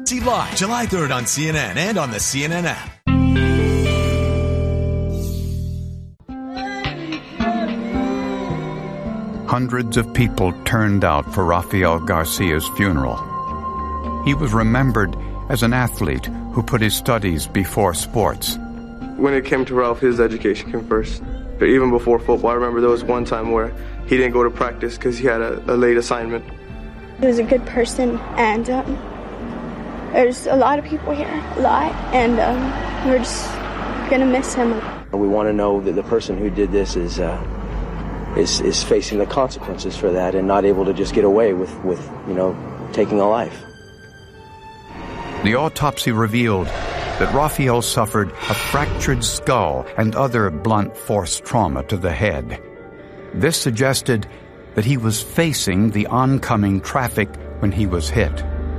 See live July 3rd on CNN and on the CNN app. Hundreds of people turned out for Rafael Garcia's funeral. He was remembered as an athlete who put his studies before sports. When it came to Ralph, his education came first. But even before football, I remember there was one time where he didn't go to practice because he had a late assignment. He was a good person, and there's a lot of people here, a lot, and we're just going to miss him. We want to know that the person who did this is facing the consequences for that and not able to just get away with taking a life. The autopsy revealed that Rafael suffered a fractured skull and other blunt force trauma to the head. This suggested that he was facing the oncoming traffic when he was hit.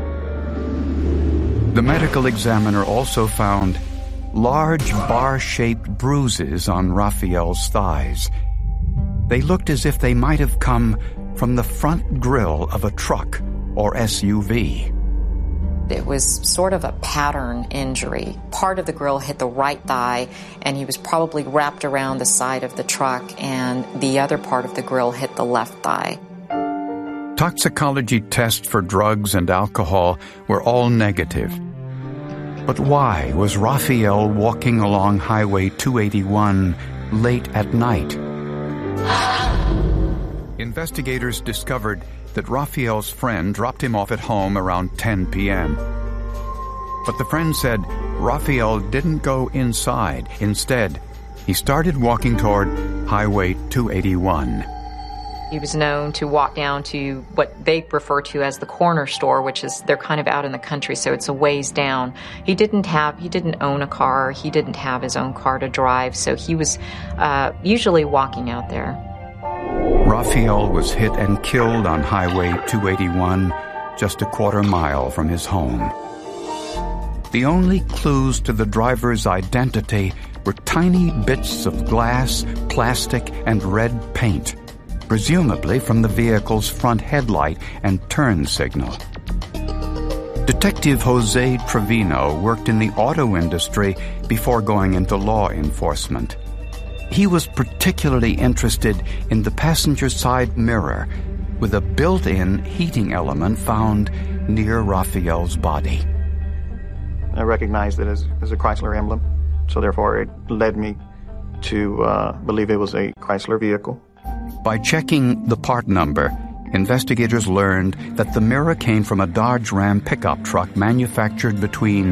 The medical examiner also found large bar-shaped bruises on Rafael's thighs. They looked as if they might have come from the front grille of a truck or SUV. It was sort of a pattern injury. Part of the grill hit the right thigh, and he was probably wrapped around the side of the truck, and the other part of the grill hit the left thigh. Toxicology tests for drugs and alcohol were all negative. But why was Rafael walking along Highway 281 late at night? Investigators discovered that Rafael's friend dropped him off at home around 10 p.m. But the friend said Rafael didn't go inside. Instead, he started walking toward Highway 281. He was known to walk down to what they refer to as the corner store, which is, they're kind of out in the country, so it's a ways down. He didn't own a car. He didn't have his own car to drive, so he was usually walking out there. Rafael was hit and killed on Highway 281, just a quarter mile from his home. The only clues to the driver's identity were tiny bits of glass, plastic, and red paint, presumably from the vehicle's front headlight and turn signal. Detective Jose Trevino worked in the auto industry before going into law enforcement. He was particularly interested in the passenger side mirror with a built-in heating element found near Rafael's body. I recognized it as a Chrysler emblem, so therefore it led me to believe it was a Chrysler vehicle. By checking the part number, investigators learned that the mirror came from a Dodge Ram pickup truck manufactured between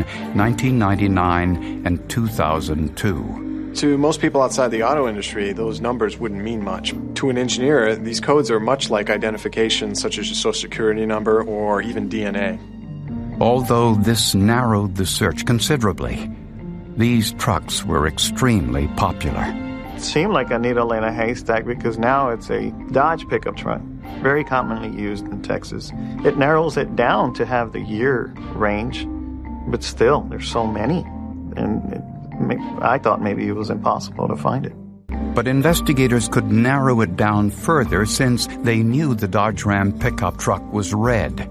1999 and 2002. To most people outside the auto industry, those numbers wouldn't mean much. To an engineer, these codes are much like identification such as your social security number or even DNA. Although this narrowed the search considerably, these trucks were extremely popular. It seemed like a needle in a haystack because now it's a Dodge pickup truck, very commonly used in Texas. It narrows it down to have the year range, but still, there's so many, and I thought maybe it was impossible to find it. But investigators could narrow it down further since they knew the Dodge Ram pickup truck was red.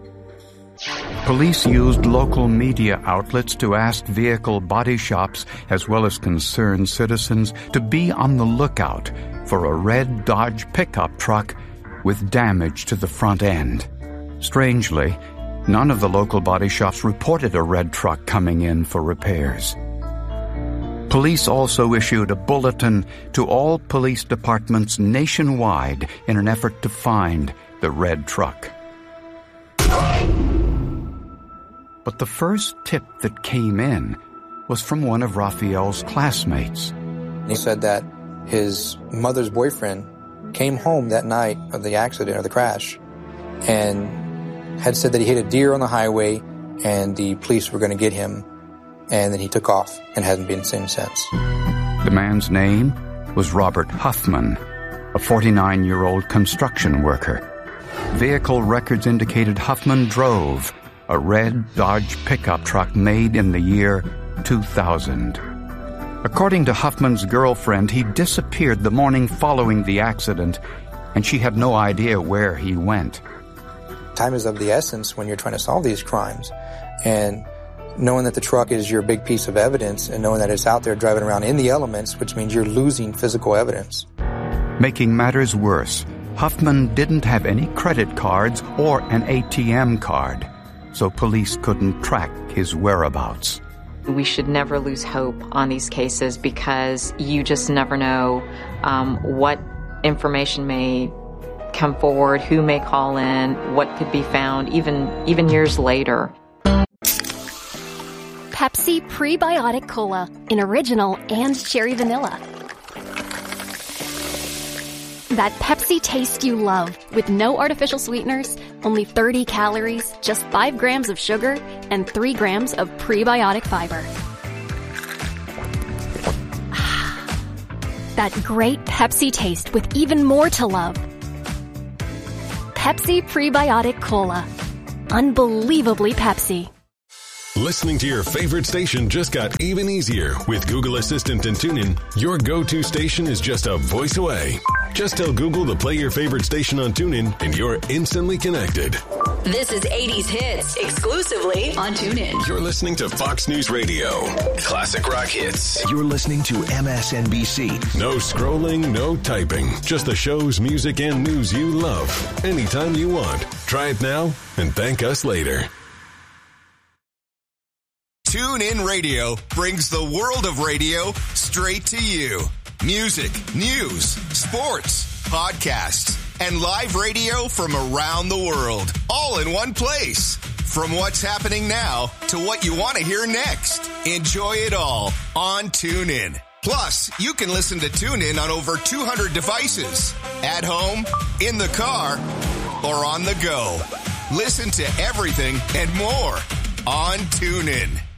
Police used local media outlets to ask vehicle body shops as well as concerned citizens to be on the lookout for a red Dodge pickup truck with damage to the front end. Strangely, none of the local body shops reported a red truck coming in for repairs. Police also issued a bulletin to all police departments nationwide in an effort to find the red truck. But the first tip that came in was from one of Rafael's classmates. He said that his mother's boyfriend came home that night of the accident or the crash and had said that he hit a deer on the highway and the police were going to get him, and then he took off and hasn't been seen since. The man's name was Robert Huffman, a 49-year-old construction worker. Vehicle records indicated Huffman drove a red Dodge pickup truck made in the year 2000. According to Huffman's girlfriend, he disappeared the morning following the accident, and she had no idea where he went. time is of the essence when you're trying to solve these crimes. And knowing that the truck is your big piece of evidence and knowing that it's out there driving around in the elements, which means you're losing physical evidence. Making matters worse, Huffman didn't have any credit cards or an ATM card, so police couldn't track his whereabouts. We should never lose hope on these cases because you just never know what information may come forward, who may call in, what could be found, even years later. Pepsi Prebiotic Cola in original and cherry vanilla. That Pepsi taste you love with no artificial sweeteners, only 30 calories, just 5 grams of sugar, and 3 grams of prebiotic fiber. That great Pepsi taste with even more to love. Pepsi Prebiotic Cola. Unbelievably Pepsi. Listening to your favorite station just got even easier. With Google Assistant and TuneIn, your go-to station is just a voice away. Just tell Google to play your favorite station on TuneIn, and you're instantly connected. This is 80s Hits, exclusively on TuneIn. You're listening to Fox News Radio. Classic rock hits. You're listening to MSNBC. No scrolling, no typing. Just the shows, music, and news you love. Anytime you want. Try it now and thank us later. TuneIn Radio brings the world of radio straight to you. Music, news, sports, podcasts, and live radio from around the world, all in one place. From what's happening now to what you want to hear next. Enjoy it all on TuneIn. Plus, you can listen to TuneIn on over 200 devices. At home, in the car, or on the go. Listen to everything and more on TuneIn.